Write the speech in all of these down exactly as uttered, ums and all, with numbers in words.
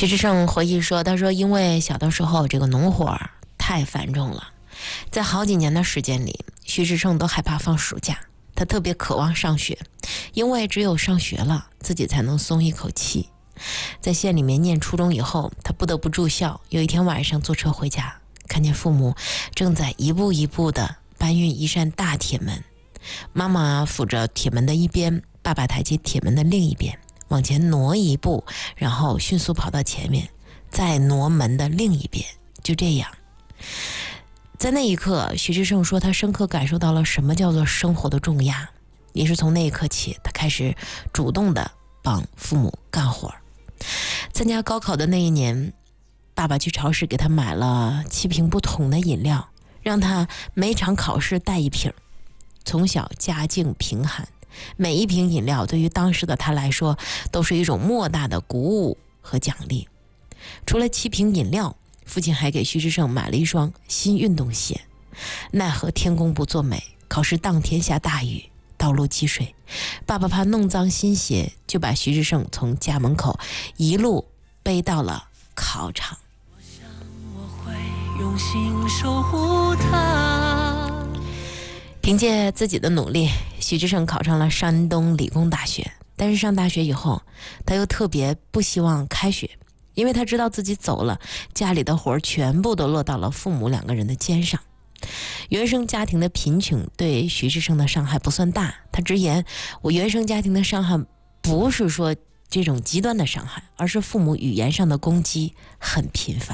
徐志胜回忆说，他说因为小的时候这个农活太繁重了，在好几年的时间里，徐志胜都害怕放暑假，他特别渴望上学，因为只有上学了，自己才能松一口气。在县里面念初中以后，他不得不住校。有一天晚上坐车回家，看见父母正在一步一步地搬运一扇大铁门，妈妈扶着铁门的一边，爸爸抬起铁门的另一边，往前挪一步，然后迅速跑到前面，再挪门的另一边。就这样，在那一刻，徐志胜说他深刻感受到了什么叫做生活的重压。也是从那一刻起，他开始主动地帮父母干活。参加高考的那一年，爸爸去超市给他买了七瓶不同的饮料，让他每场考试带一瓶。从小家境贫寒，每一瓶饮料对于当时的他来说都是一种莫大的鼓舞和奖励。除了七瓶饮料，父亲还给徐志胜买了一双新运动鞋。奈何天公不作美，考试当天下大雨，道路积水，爸爸怕弄脏新鞋，就把徐志胜从家门口一路背到了考场。 我想我会用心守护它。 凭借自己的努力，徐志胜考上了山东理工大学。但是上大学以后，他又特别不希望开学，因为他知道自己走了，家里的活全部都落到了父母两个人的肩上。原生家庭的贫穷对徐志胜的伤害不算大，他直言，我原生家庭的伤害不是说这种极端的伤害，而是父母语言上的攻击很频繁。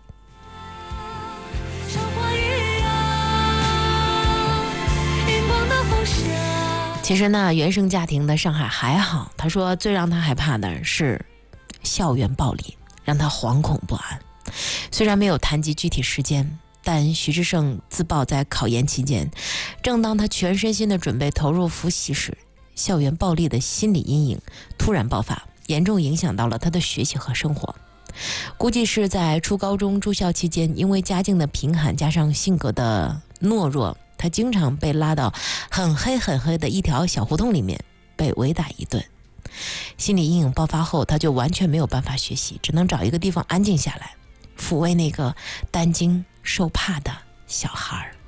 其实呢，原生家庭的伤害还好，他说最让他害怕的是校园暴力，让他惶恐不安。虽然没有谈及具体时间，但徐志胜自曝在考研期间，正当他全身心的准备投入复习时，校园暴力的心理阴影突然爆发，严重影响到了他的学习和生活。估计是在初高中住校期间，因为家境的贫寒加上性格的懦弱，他经常被拉到很黑很黑的一条小胡同里面被围打一顿。心理阴影爆发后，他就完全没有办法学习，只能找一个地方安静下来，抚慰那个担惊受怕的小孩。